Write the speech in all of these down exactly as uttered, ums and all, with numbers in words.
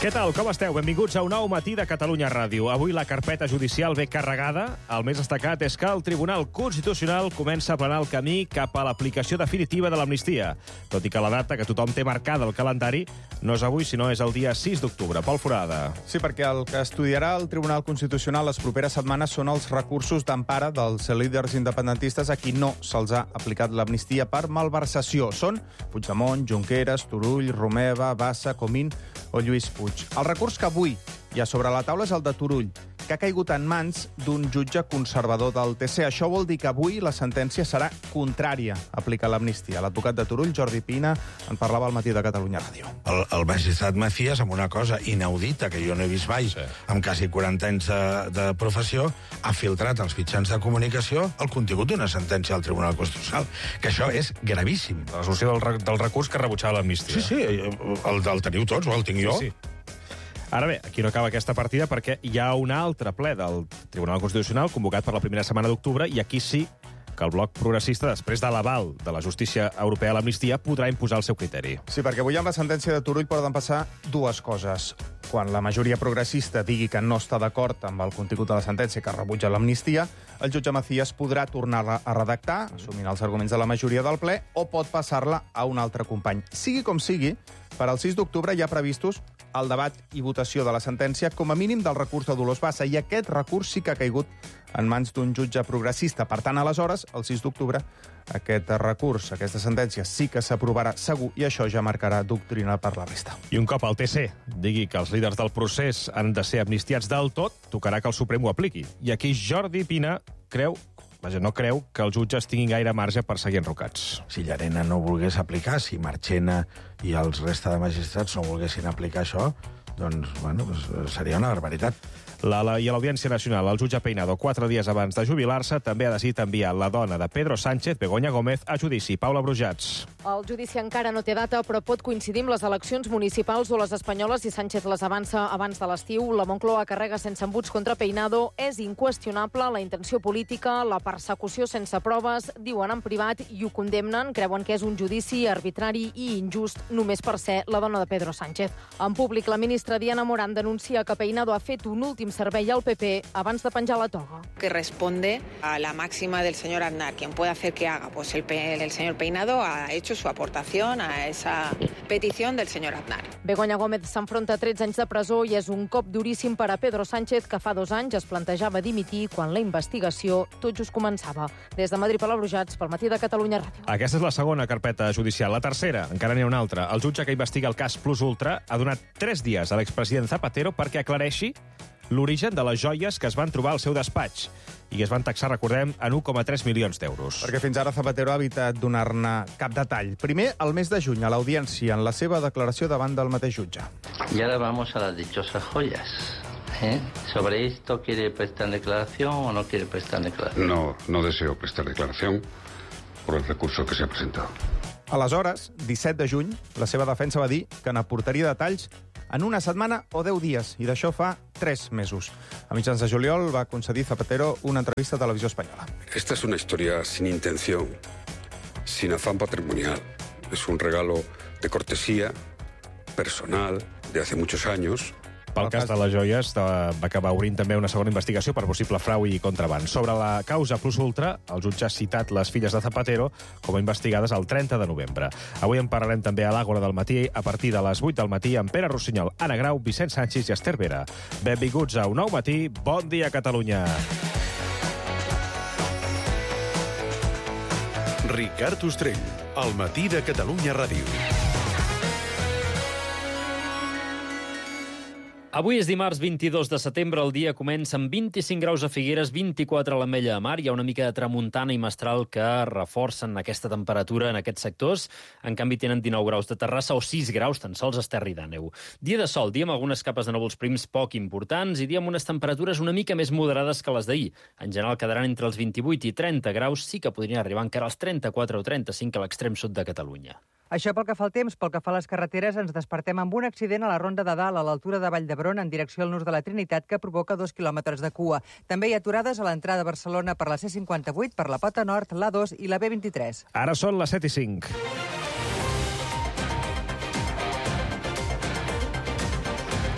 Què tal, com esteu? Benvinguts a un nou matí de Catalunya Ràdio. Avui la carpeta judicial ve carregada. El més destacat és que el Tribunal Constitucional comença a planar el camí cap a l'aplicació definitiva de l'amnistia. Tot i que la data que tothom té marcada al calendari no és avui, sinó és el dia sis d'octubre. Pol Forada. Sí, perquè el que estudiarà el Tribunal Constitucional les properes setmanes són els recursos d'empara dels líders independentistes a qui no se'ls ha aplicat l'amnistia per malversació. Són Puigdemont, Junqueras, Turull, Romeva, Bassa, Comín o Lluís Puig. El recurs que avui hi ha sobre la taula és el de Turull, que ha caigut en mans d'un jutge conservador del T C. Això vol dir que avui la sentència serà contrària a aplicar l'amnistia. L'advocat de Turull, Jordi Pina, en parlava al matí de Catalunya Ràdio. El, el magistrat Macías, amb una cosa inaudita que jo no he vist mai, sí. amb quasi quaranta anys de, de professió, ha filtrat als mitjans de comunicació el contingut d'una sentència del Tribunal Constitucional, que això és gravíssim. La resolució del, del recurs que rebutjava l'amnistia. Sí, sí, el, el teniu tots, o el tinc jo? Sí, sí. Ara bé, aquí no acaba aquesta partida perquè hi ha un altre ple del Tribunal Constitucional convocat per la primera setmana d'octubre i aquí sí que el bloc progressista, després de l'aval de la justícia europea a l'amnistia, podrà imposar el seu criteri. Sí, perquè avui amb la sentència de Turull poden passar dues coses. Quan la majoria progressista digui que no està d'acord amb el contingut de la sentència que rebutja l'amnistia, el jutge Macías podrà tornar-la a redactar, assumint els arguments de la majoria del ple, o pot passar-la a un altre company. Sigui com sigui, per al sis d'octubre hi ha previstos el debat i votació de la sentència com a mínim del recurs de Dolors Bassa, i aquest recurs sí que ha caigut en mans d'un jutge progressista. Per tant, aleshores, el sis d'octubre, aquest recurs, aquesta sentència, sí que s'aprovarà segur, i això ja marcarà doctrina per la resta. I un cop el T C digui que els líders del procés han de ser amnistiats del tot, tocarà que el Suprem ho apliqui. I aquí Jordi Pina creu, vaja, no creu que els jutges tinguin gaire marge per seguir enrocats. Si Llarena no volgués aplicar, si Marchena i els resta de magistrats no volguessin aplicar això, doncs, bueno, seria una barbaritat. La, la, I a l'Audiència Nacional, el jutge Peinado, quatre dies abans de jubilar-se, també ha decidit enviar la dona de Pedro Sánchez, Begoña Gómez, a judici. Paula Brujats. El judici encara no té data, però pot coincidir amb les eleccions municipals o les espanyoles i Sánchez les avança abans de l'estiu. La Moncloa carrega sense embuts contra Peinado. És inqüestionable la intenció política, la persecució sense proves, diuen en privat i ho condemnen. Creuen que és un judici arbitrari i injust només per ser la dona de Pedro Sánchez. En públic, la ministra Diana Morán denuncia que Peinado ha fet un últim servei al P P abans de penjar la toga. Que responde a la máxima del señor Aznar. Quien puede hacer que haga, pues el, el señor Peinado ha hecho su aportación a esa petición del señor Aznar. Begoña Gómez s'enfronta a tretze anys de presó i és un cop duríssim per a Pedro Sánchez, que fa dos anys es plantejava dimitir quan la investigació tot just començava. Des de Madrid, Paula Brujats, pel matí de Catalunya Ràdio. Aquesta és la segona carpeta judicial. La tercera, encara n'hi ha una altra. El jutge que investiga el cas Plus Ultra ha donat tres dies a l'expresident Zapatero perquè aclareixi l'origen de les joies que es van trobar al seu despatx i que es van taxar, recordem, en un coma tres milions d'euros. Perquè fins ara Zapatero ha evitat donar-ne cap detall. Primer, el mes de juny, a l'audiència, en la seva declaració davant del mateix jutge. Y ahora vamos a las dichosas joyas. ¿Eh? ¿Sobre esto quiere prestar declaración o no quiere prestar declaración? No, no deseo prestar declaración por el recurso que se ha presentado. Aleshores, disset de juny, la seva defensa va dir que n'aportaria detalls en una setmana o deu dies, i d'això fa tres mesos. A mitjans de juliol va concedir Zapatero una entrevista a Televisió Espanyola. Esta es una historia sin intención, sin afán patrimonial. Es un regalo de cortesía, personal, de hace muchos años. Pel cas de les joies, va acabar obrint també una segona investigació per possible frau i contraban. Sobre la causa Plus Ultra, el jutge ha citat les filles de Zapatero com a investigades el trenta de novembre. Avui en parlarem també a l'Àgora del matí a partir de les vuit del matí amb Pere Rossinyol, Anna Grau, Vicent Sánchez i Esther Vera. Benvinguts a un nou matí. Bon dia, Catalunya. Ricard Ostrell, al matí de Catalunya Ràdio. Avui és dimarts vint-i-dos de setembre, el dia comença amb vint-i-cinc graus a Figueres, vint-i-quatre a l'Ametlla de Mar. Hi ha una mica de tramuntana i mestral que reforcen aquesta temperatura en aquests sectors. En canvi, tenen dinou graus de Terrassa o sis graus tan sols a Esterri d'Àneu. Dia de sol, dia amb algunes capes de núvols prims poc importants i dia amb unes temperatures una mica més moderades que les d'ahir. En general quedaran entre els vint-i-vuit i trenta graus, sí que podrien arribar encara als trenta-quatre o trenta-cinc a l'extrem sud de Catalunya. Això pel que fa al temps. Pel que fa a les carreteres, ens despertem amb un accident a la Ronda de Dalt, a l'altura de Vall d'Hebron, en direcció al Nus de la Trinitat, que provoca dos quilòmetres de cua. També hi ha aturades a l'entrada a Barcelona per la C cinquanta-vuit, per la Pota Nord, l'A dos i la B vint-i-tres. Ara són les set i cinc.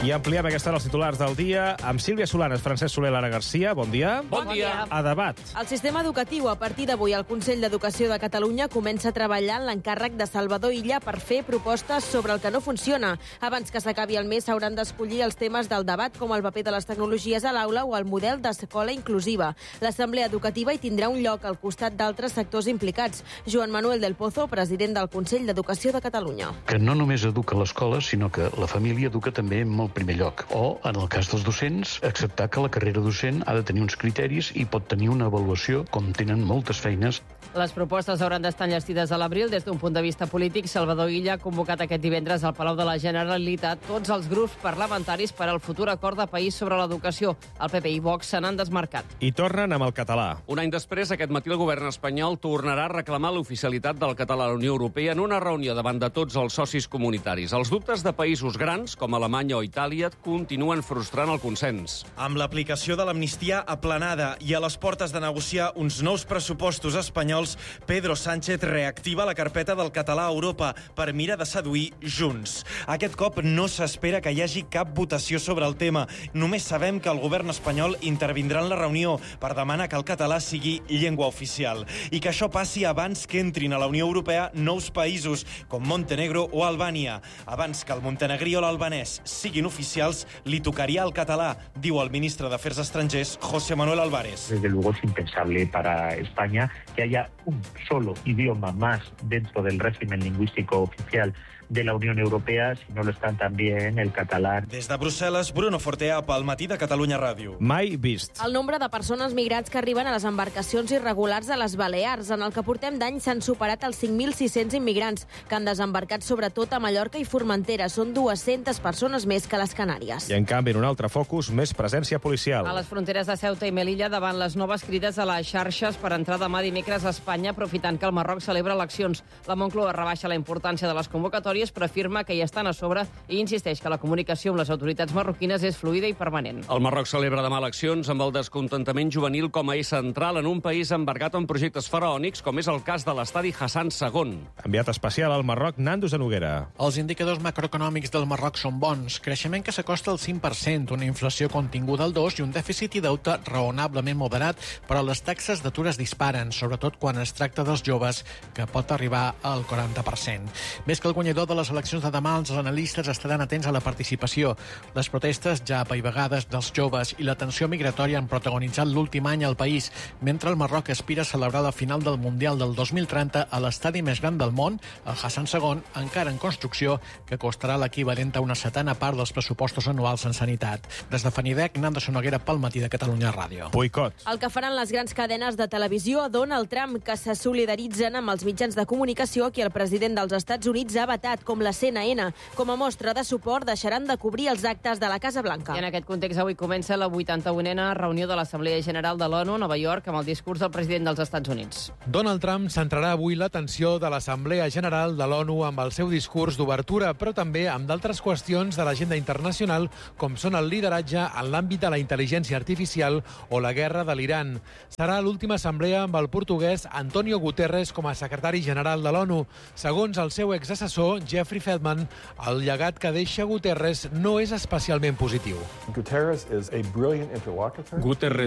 I ampliem aquesta hora els titulars del dia amb Sílvia Solanes, Francesc Soler, Lara Garcia. Bon dia. Bon dia. A debat. El sistema educatiu, a partir d'avui, el Consell d'Educació de Catalunya comença a treballar en l'encàrrec de Salvador Illa per fer propostes sobre el que no funciona. Abans que s'acabi el mes s'hauran d'escollir els temes del debat, com el paper de les tecnologies a l'aula o el model d'escola inclusiva. L'Assemblea Educativa hi tindrà un lloc al costat d'altres sectors implicats. Joan Manuel del Pozo, president del Consell d'Educació de Catalunya. Que no només educa l'escola, sinó que la família educa també en el primer lloc. O, en el cas dels docents, acceptar que la carrera docent ha de tenir uns criteris i pot tenir una avaluació, com tenen moltes feines. Les propostes hauran d'estar enllestides a l'abril. Des d'un punt de vista polític, Salvador Illa ha convocat aquest divendres al Palau de la Generalitat tots els grups parlamentaris per al futur acord de país sobre l'educació. El P P i Vox se n'han desmarcat. I tornen amb el català. Un any després, aquest matí el govern espanyol tornarà a reclamar l'oficialitat del català a la Unió Europea en una reunió davant de tots els socis comunitaris. Els dubtes de països grans, com Alemanya o Itàlia, continuen frustrant el consens. Amb l'aplicació de l'amnistia aplanada i a les portes de negociar uns nous pressupostos espanyols, Pedro Sánchez reactiva la carpeta del català a Europa per mirar de seduir Junts. Aquest cop no s'espera que hi hagi cap votació sobre el tema. Només sabem que el govern espanyol intervindrà en la reunió per demanar que el català sigui llengua oficial i que això passi abans que entrin a la Unió Europea nous països com Montenegro o Albània. Abans que el montenegrí o l'albanès siguin oficials, li tocaria el català, diu el ministre d'Afers Estrangers, José Manuel Álvarez. Desde luego es impensable para España que haya un solo idioma más dentro del régimen lingüístico oficial de la Unión Europea, si no lo están también el catalán. Des de Brussel·les, Bruno Fortea, pel Matí de Catalunya Ràdio. Mai vist. El nombre de persones migrats que arriben a les embarcacions irregulars a les Balears. En el que portem d'any s'han superat els cinc mil sis-cents immigrants, que han desembarcat sobretot a Mallorca i Formentera. Són dues-centes persones més que les Canàries. I en canvi, en un altre focus, més presència policial. A les fronteres de Ceuta i Melilla, davant les noves crides a les xarxes per entrar demà dimecres a Espanya, aprofitant que el Marroc celebra eleccions. La Moncloa rebaixa la importància de les convocatòries, però afirma que hi estan a sobre i insisteix que la comunicació amb les autoritats marroquines és fluida i permanent. El Marroc celebra demà eleccions amb el descontentament juvenil com a eix central en un país embargat en projectes faraònics, com és el cas de l'estadi Hassan segon. Enviat especial al Marroc, Nando Zanoguera. Els indicadors macroeconòmics del Marroc són bons. Creixement que s'acosta al cinc per cent, una inflació continguda al dos i un dèficit i deute raonablement moderat, però les taxes d'atur es disparen, sobretot quan es tracta dels joves, que pot arribar al quaranta per cent. Més que el guanyador de les eleccions de demà, els analistes estaran atents a la participació. Les protestes ja apaivagades dels joves i la tensió migratòria han protagonitzat l'últim any al país, mentre el Marroc aspira a celebrar la final del Mundial del dos mil trenta a l'estadi més gran del món, el Hassan segon, encara en construcció, que costarà l'equivalent a una setena part dels pressupostos anuals en sanitat. Des de Fanidec, Nando Sonoguera pel Matí de Catalunya Ràdio. Boicot. El que faran les grans cadenes de televisió a Donald Trump, que se solidaritzen amb els mitjans de comunicació que el president dels Estats Units ha vetat, com la C N N. Com a mostra de suport, deixaran de cobrir els actes de la Casa Blanca. I en aquest context, avui comença la vuitanta-unena reunió de l'Assemblea General de l'ONU a Nova York amb el discurs del president dels Estats Units. Donald Trump centrarà avui l'atenció de l'Assemblea General de l'ONU amb el seu discurs d'obertura, però també amb d'altres qüestions de l'agenda internacional, com són el lideratge en l'àmbit de la intel·ligència artificial o la guerra de l'Iran. Serà l'última assemblea amb el portuguès Antonio Guterres com a secretari general de l'ONU. Segons el seu exassessor, Jeffrey Feldman, el llegat que deixa Guterres no és especialment positiu. Guterres is a brilliant interlocutor. Guterres